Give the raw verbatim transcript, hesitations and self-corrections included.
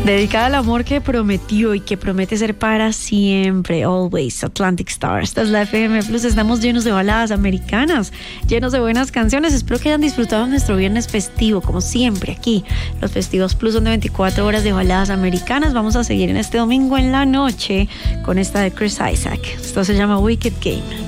Dedicada al amor que prometió y que promete ser para siempre. Always, Atlantic Star. Esta es la F M Plus. Estamos llenos de baladas americanas, llenos de buenas canciones. Espero que hayan disfrutado nuestro viernes festivo, como siempre aquí. Los Festivos Plus son de veinticuatro horas de baladas americanas. Vamos a seguir en este domingo en la noche con esta de Chris Isaac. Esto se llama Wicked Game.